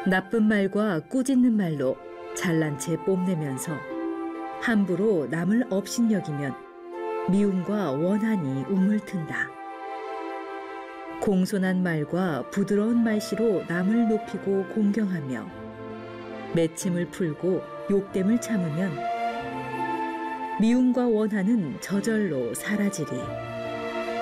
나쁜 말과 꾸짖는 말로 잘난 체 뽐내면서 함부로 남을 업신여기면 미움과 원한이 우물튼다. 공손한 말과 부드러운 말씨로 남을 높이고 공경하며 맺힘을 풀고 욕됨을 참으면 미움과 원한은 저절로 사라지리.